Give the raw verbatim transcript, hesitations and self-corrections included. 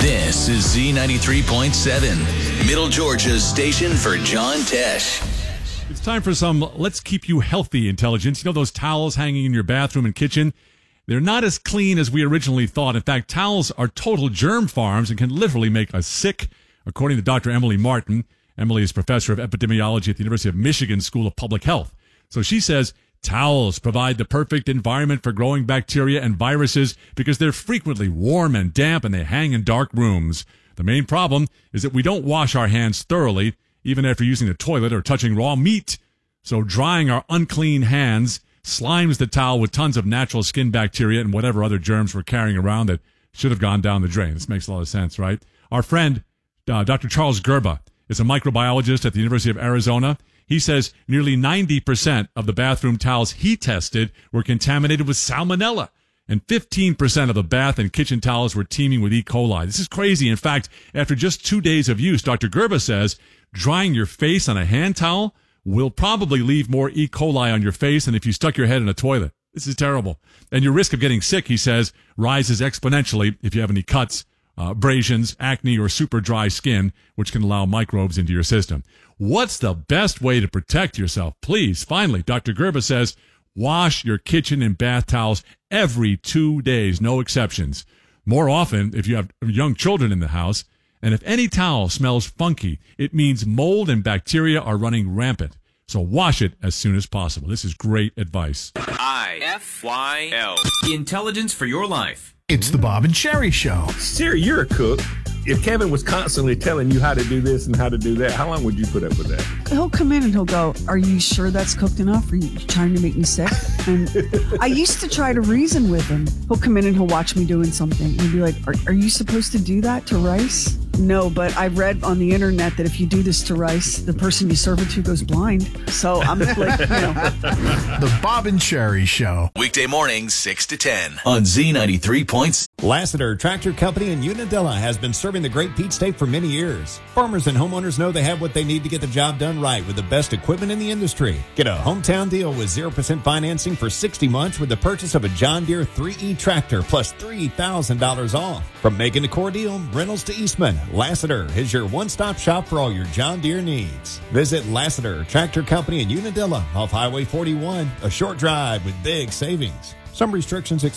This is Z ninety-three point seven, Middle Georgia's station for John Tesh. It's time for some Let's Keep You Healthy intelligence. You know those towels hanging in your bathroom and kitchen? They're not as clean as we originally thought. In fact, towels are total germ farms and can literally make us sick. According to Doctor Emily Martin, Emily is professor of epidemiology at the University of Michigan School of Public Health. So she says towels provide the perfect environment for growing bacteria and viruses because they're frequently warm and damp and they hang in dark rooms. The main problem is that we don't wash our hands thoroughly, even after using the toilet or touching raw meat. So drying our unclean hands slimes the towel with tons of natural skin bacteria and whatever other germs we're carrying around that should have gone down the drain. This makes a lot of sense, right? Our friend, uh, Doctor Charles Gerba, is a microbiologist at the University of Arizona. He says nearly ninety percent of the bathroom towels he tested were contaminated with salmonella, and fifteen percent of the bath and kitchen towels were teeming with E. coli. This is crazy. In fact, after just two days of use, Doctor Gerba says drying your face on a hand towel will probably leave more E. coli on your face than if you stuck your head in a toilet. This is terrible. And your risk of getting sick, he says, rises exponentially if you have any cuts, uh, abrasions, acne, or super dry skin, which can allow microbes into your system. What's the best way to protect yourself? Please, finally, Doctor Gerba says, wash your kitchen and bath towels every two days, no exceptions. More often, if you have young children in the house, and if any towel smells funky, it means mold and bacteria are running rampant. So wash it as soon as possible. This is great advice. I F Y L. Intelligence for your life. It's the Bob and Sherry Show. Sherry, you're a cook. If Kevin was constantly telling you how to do this and how to do that, how long would you put up with that? He'll come in and he'll go, are you sure that's cooked enough? Are you trying to make me sick? And I used to try to reason with him. He'll come in and he'll watch me doing something. And he'll be like, are, are you supposed to do that to rice? No, but I read on the internet that if you do this to rice, the person you serve it to goes blind. So I'm like, you know. The Bob and Sherry Show. Weekday mornings, six to ten on Z ninety-three point seven. Lassiter Tractor Company in Unadilla has been serving the Great Peach State for many years. Farmers and homeowners know they have what they need to get the job done right with the best equipment in the industry. Get a hometown deal with zero percent financing for sixty months with the purchase of a John Deere three E tractor plus three thousand dollars off. From Macon to Cordele, Reynolds to Eastman, Lassiter is your one-stop shop for all your John Deere needs. Visit Lassiter Tractor Company in Unadilla off Highway forty-one, a short drive with big savings. Some restrictions